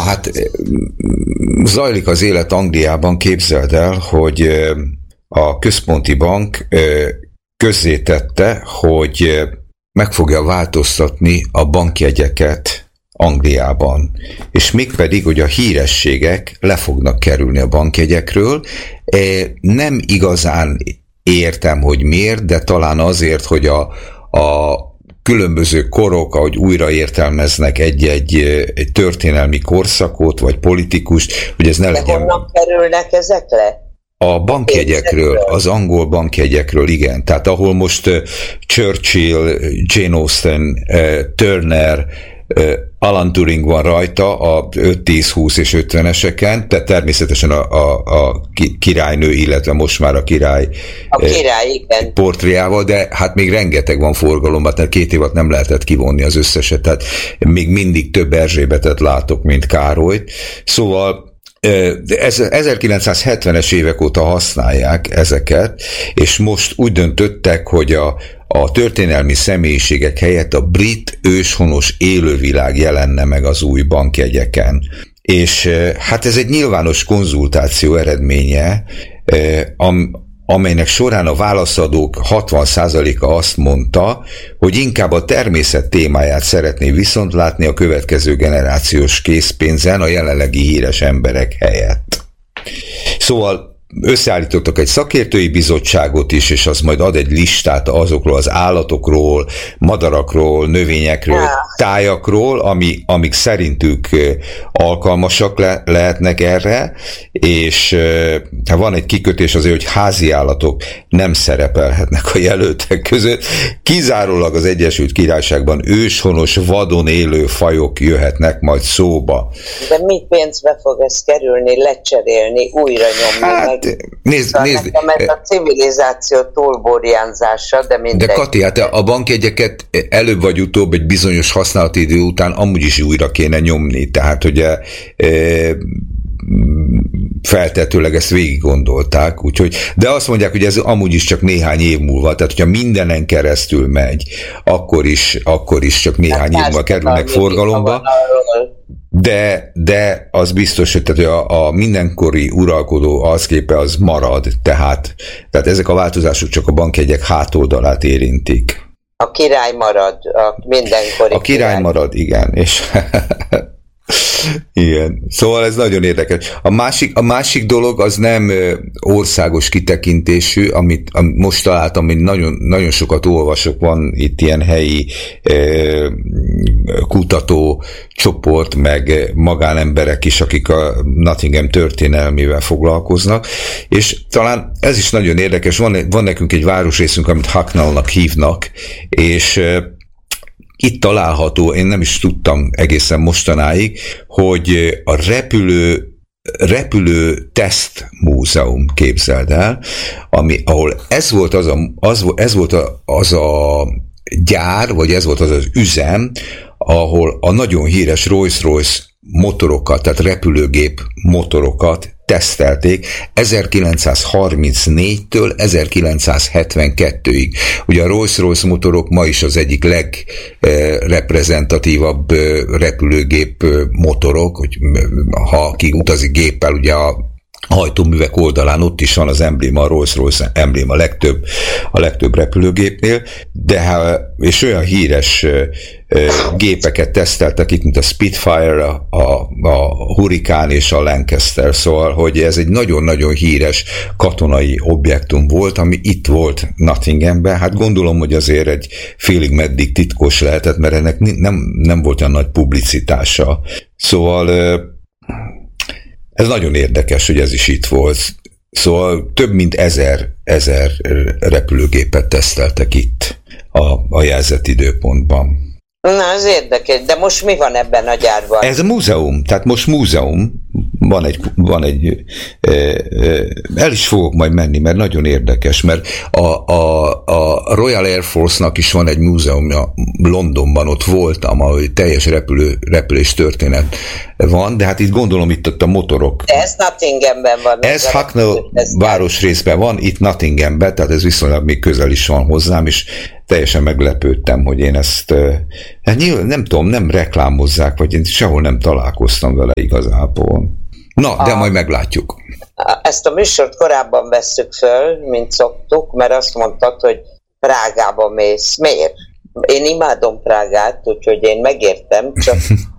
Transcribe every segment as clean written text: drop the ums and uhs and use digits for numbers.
hát zajlik az élet Angliában, képzeld el, hogy a központi bank közzétette, hogy meg fogja változtatni a bankjegyeket Angliában, és mégpedig, hogy a hírességek le fognak kerülni a bankjegyekről. Nem igazán értem, hogy miért, de talán azért, hogy a különböző korok, ahogy újraértelmeznek egy történelmi korszakot, vagy politikust, hogy ez ne legyen... De honnan kerülnek ezek le? A bankjegyekről, az angol bankjegyekről, igen. Tehát ahol most Churchill, Jane Austen, Turner, Alan Turing van rajta a 5, 10, 20 és 50-eseken, tehát természetesen a királynő, illetve most már a király igen. Portréjával, de hát még rengeteg van forgalomban, tehát 2 évet nem lehetett kivonni az összeset, tehát még mindig több Erzsébetet látok, mint Károlyt. Szóval 1970-es évek óta használják ezeket, és most úgy döntöttek, hogy a történelmi személyiségek helyett a brit őshonos élővilág jelenne meg az új bankjegyeken. És hát ez egy nyilvános konzultáció eredménye, amelynek során a válaszadók 60%-a azt mondta, hogy inkább a természet témáját szeretné viszont látni a következő generációs készpénzen a jelenlegi híres emberek helyett. Szóval összeállítottak egy szakértői bizottságot is, és az majd ad egy listát azokról az állatokról, madarakról, növényekről, tájakról, amik szerintük alkalmasak lehetnek erre, és van egy kikötés azért, hogy házi állatok nem szerepelhetnek a jelöltek között, kizárólag az Egyesült Királyságban őshonos, vadon élő fajok jöhetnek majd szóba. De mi pénzbe fog ez kerülni, lecserélni, újra nyomni meg? Nézd, nekem ez a civilizáció túlborjánzása, de mindegy. De Kati, hát a bankjegyeket előbb vagy utóbb egy bizonyos használati idő után amúgy is újra kéne nyomni, tehát ugye feltetőleg ezt végig gondolták, úgyhogy, de azt mondják, hogy ez amúgy is csak néhány év múlva, tehát hogyha mindenen keresztül megy, akkor is csak néhány év múlva kerülnek forgalomba. De az biztos, hogy a mindenkori uralkodó arcképe az marad, tehát ezek a változások csak a bankjegyek hátoldalát érintik. A király marad, a mindenkori A király marad, igen, és igen. Szóval ez nagyon érdekes. A másik dolog az nem országos kitekintésű, amit most találtam, hogy nagyon, nagyon sokat olvasok, van itt ilyen helyi kutató csoport, meg magánemberek is, akik a Nottingham történelmével foglalkoznak, és talán ez is nagyon érdekes, van nekünk egy városrészünk, amit Hucknallnak hívnak, és itt található, én nem is tudtam egészen mostanáig, hogy a repülő teszt múzeum, képzeld el, ahol ez volt az a gyár, vagy ez volt az az üzem, ahol a nagyon híres Rolls-Royce motorokat, tehát repülőgép motorokat tesztelték 1934-től 1972-ig. Ugye a Rolls-Royce motorok ma is az egyik legreprezentatívabb repülőgép motorok, hogy ha ki utazik géppel, ugye a hajtóművek oldalán ott is van az embléma, a Rolls-Royce embléma a legtöbb repülőgépnél, és olyan híres gépeket teszteltek itt, mint a Spitfire, a Hurricane és a Lancaster, szóval, hogy ez egy nagyon-nagyon híres katonai objektum volt, ami itt volt Nottinghamben. Hát gondolom, hogy azért egy félig meddig titkos lehetett, mert ennek nem volt olyan nagy publicitása. Szóval ez nagyon érdekes, hogy ez is itt volt. Szóval több mint 1000 repülőgépet teszteltek itt a jelzett időpontban. Na, ez érdekes, de most mi van ebben a gyárban? Ez a múzeum, tehát most múzeum van egy el is fogok majd menni, mert nagyon érdekes, mert a Royal Air Force-nak is van egy múzeumja Londonban, ott voltam, ahol teljes repülés történet van, de hát itt gondolom itt a motorok. De ez Nottinghamben van. Ez Hackney városrészben van, itt Nottinghamben, tehát ez viszonylag még közel is van hozzám, és teljesen meglepődtem, hogy én ezt, hát nyilván nem tudom, nem reklámozzák, vagy én sehol nem találkoztam vele igazából. Na, de majd meglátjuk. Ezt a műsort korábban vesszük föl, mint szoktuk, mert azt mondtad, hogy Prágába mész. Miért? Én imádom Prágát, úgyhogy én megértem, csak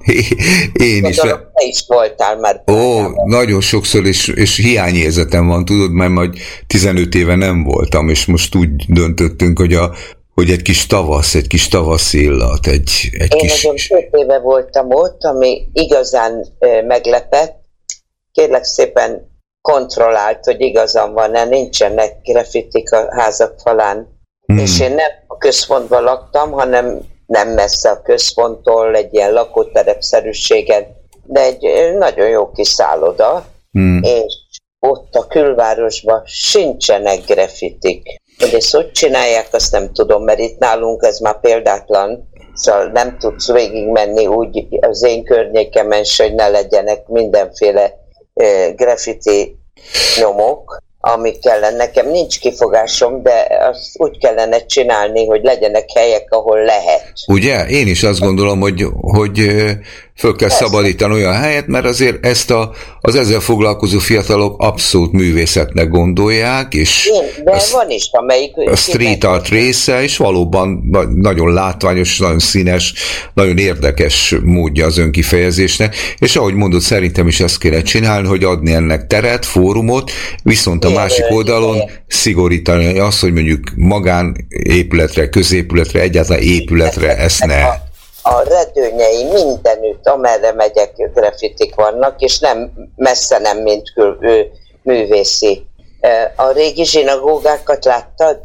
én is. Te is voltál már Prágában. Ó, nagyon sokszor, és hiányérzetem van, tudod, mert majd 15 éve nem voltam, és most úgy döntöttünk, hogy egy kis tavasz illat, egy kis... Én 2 éve voltam ott, ami igazán meglepett. Kérlek szépen kontrollált, hogy igazam van-e, nincsenek grafitik a házak falán. És én nem a központban laktam, hanem nem messze a központtól, egy ilyen lakóterepszerűségen, de egy nagyon jó kis szálloda, és ott a külvárosban sincsenek grafitik. Hogy ezt hogy csinálják, azt nem tudom, mert itt nálunk ez már példátlan, szóval nem tudsz végigmenni úgy az én környékemen, hogy ne legyenek mindenféle graffiti nyomok, ami kellene. Nekem nincs kifogásom, de azt úgy kellene csinálni, hogy legyenek helyek, ahol lehet. Ugye? Én is azt gondolom, hogy föl kell szabadítani olyan helyet, mert azért ezt az ezzel foglalkozó fiatalok abszolút művészetnek gondolják, és de van is, amelyik... A street art része, és valóban nagyon látványos, nagyon színes, nagyon érdekes módja az önkifejezésnek, és ahogy mondod, szerintem is ezt kéne csinálni, hogy adni ennek teret, fórumot, viszont a másik oldalon szigorítani azt, hogy mondjuk magánépületre, középületre, egyáltalán épületre ezt ne... A redőnyei mindenütt, amerre megyek, grafitik vannak, és nem messze nem, mint művészi. A régi zsinagógákat láttad?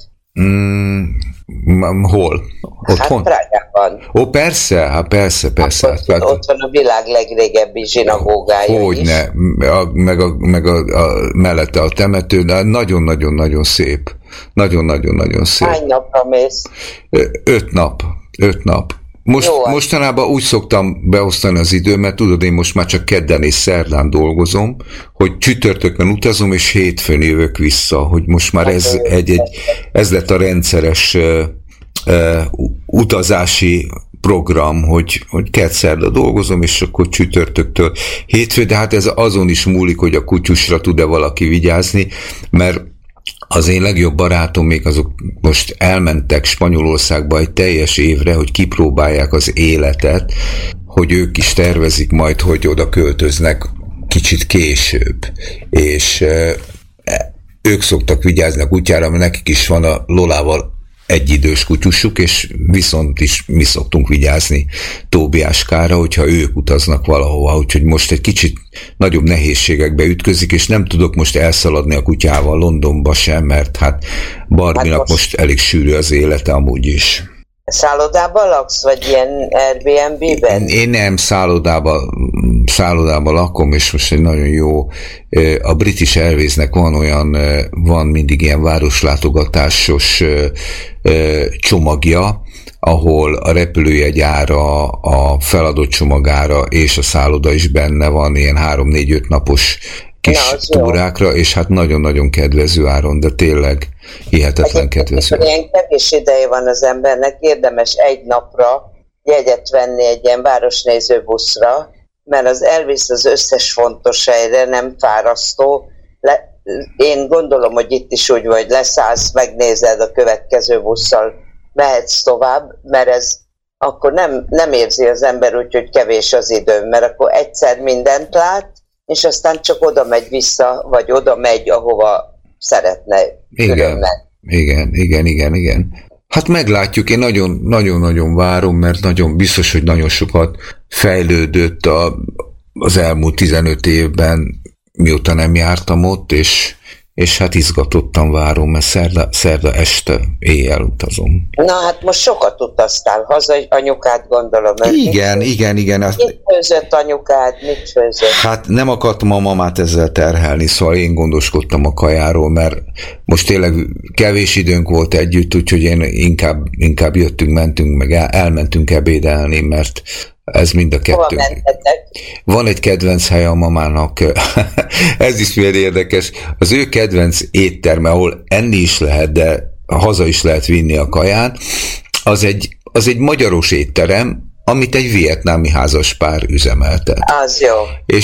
Hol? Otthon? Hát Prágában. Ó, persze, hát persze. Ott van a világ legrégebbi zsinagógája. Hogyne, meg mellette a temető, de nagyon-nagyon-nagyon szép. Nagyon-nagyon-nagyon szép. Hány napra mész? 5 nap. Mostanában úgy szoktam beosztani az időmet, tudod, én most már csak kedden és szerdán dolgozom, hogy csütörtökön utazom, és hétfőn jövök vissza, hogy most már ez lett a rendszeres utazási program, hogy kedd-szerda dolgozom, és akkor csütörtöktől hétfő, de hát ez azon is múlik, hogy a kutyusra tud-e valaki vigyázni, mert az én legjobb barátom még azok most elmentek Spanyolországba egy teljes évre, hogy kipróbálják az életet, hogy ők is tervezik majd, hogy oda költöznek kicsit később. És ők szoktak vigyázni a kutyára, mert nekik is van a Lolával egyidős kutyusuk, és viszont is mi szoktunk vigyázni Tóbiáskára, hogyha ők utaznak valahova, úgyhogy most egy kicsit nagyobb nehézségekbe ütközik, és nem tudok most elszaladni a kutyával Londonba sem, mert hát Barbinak most elég sűrű az élete amúgy is. Szállodában laksz, vagy ilyen Airbnb-ben? Én nem, szállodában lakom, és most egy nagyon jó, a British Airwaysnek van mindig ilyen városlátogatásos csomagja, ahol a repülőjegy ára, a feladott csomagára és a szálloda is benne van, ilyen 3-4-5 napos kis túrákra, és hát nagyon-nagyon kedvező áron, de tényleg hihetetlen kedvező. Ilyen kevés ideje van az embernek, érdemes egy napra jegyet venni egy ilyen városnéző buszra, mert az elvisz az összes fontos helyre, nem fárasztó. Én gondolom, hogy itt is úgy vagy, leszállsz, megnézed a következő busszal, mehetsz tovább, mert ez akkor nem érzi az ember úgy, hogy kevés az idő, mert akkor egyszer mindent lát, és aztán csak oda megy vissza, vagy oda megy, ahova szeretne. Igen. Hát meglátjuk, én nagyon-nagyon várom, mert nagyon biztos, hogy nagyon sokat fejlődött az elmúlt 15 évben, mióta nem jártam ott, és és hát izgatottan várom, mert szerda este éjjel utazom. Na hát most sokat utaztál haza, anyukád gondolom. Igen. Mit főzött anyukád, mit főzött? Hát nem akartam a mamát ezzel terhelni, szóval én gondoskodtam a kajáról, mert most tényleg kevés időnk volt együtt, úgyhogy én inkább jöttünk, mentünk, meg elmentünk ebédelni, mert ez mind a kettő. Hova mentetek? Van egy kedvenc hely a mamának, ez is milyen érdekes, az ő kedvenc étterme, ahol enni is lehet, de haza is lehet vinni a kaját, az egy magyaros étterem, amit egy vietnámi házaspár üzemeltet. Az jó. És